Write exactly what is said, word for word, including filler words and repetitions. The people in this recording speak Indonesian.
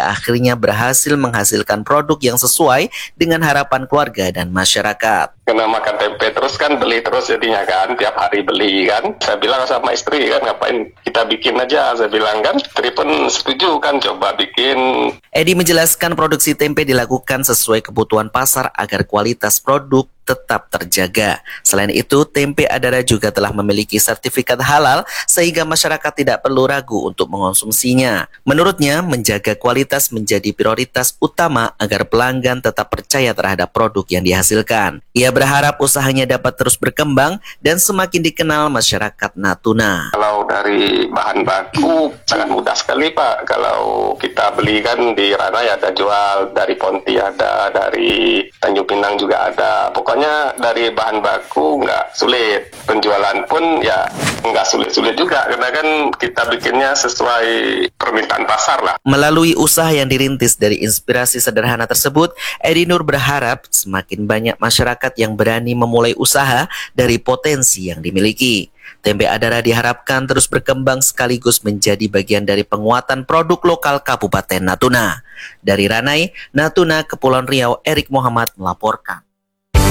hingga akhirnya berhasil menghasilkan produk yang sesuai dengan harapan keluarga dan masyarakat. Kena makan tempe terus kan, beli terus jadinya kan, tiap hari beli kan. Saya bilang sama istri kan, ngapain kita bikin aja, saya bilang kan. Istri pun setuju kan, coba bikin. Edi menjelaskan produksi tempe dilakukan sesuai kebutuhan pasar agar kualitas produk tetap terjaga. Selain itu, tempe Adara juga telah memiliki sertifikat halal sehingga masyarakat tidak perlu ragu untuk mengonsumsinya. Menurutnya, menjaga kualitas menjadi prioritas utama agar pelanggan tetap percaya terhadap produk yang dihasilkan. Ia berharap usahanya dapat terus berkembang dan semakin dikenal masyarakat Natuna. Kalau dari bahan baku sangat mudah sekali Pak. Kalau kita beli kan di Ranai ada jual, dari Ponti ada, dari Tanjung Pinang juga ada. Pokoknya dari bahan baku nggak sulit. Penjualan pun ya nggak sulit-sulit juga, karena kan kita bikinnya sesuai permintaan pasar lah. Melalui usaha yang dirintis dari inspirasi sederhana tersebut, Edi Nur berharap semakin banyak masyarakat yang berani memulai usaha dari potensi yang dimiliki. Tempe Adara diharapkan terus berkembang sekaligus menjadi bagian dari penguatan produk lokal Kabupaten Natuna. Dari Ranai, Natuna, Kepulauan Riau, Erik Muhammad melaporkan.